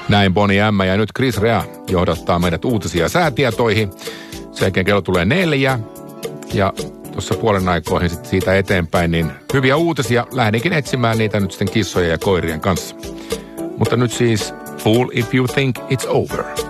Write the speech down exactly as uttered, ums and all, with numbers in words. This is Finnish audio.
Näin Bonnie M. ja nyt Chris Rea johdattaa meidät uutisia säätietoihin. Sen jälkeen kello tulee neljä ja tuossa puolen aikoihin sitten siitä eteenpäin, niin hyviä uutisia. Lähdinkin etsimään niitä nyt sitten kissojen ja koirien kanssa. Mutta nyt siis Fool if you think it's over.